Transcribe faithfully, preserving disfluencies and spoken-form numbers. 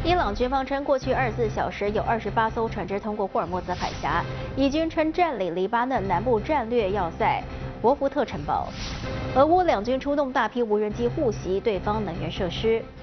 伊朗军方称，过去二十四小时有二十八艘船只通过霍尔木兹海峡。以军称占领黎巴嫩南部战略要塞博福特城堡。俄乌两军出动大批无人机护袭对方能源设施。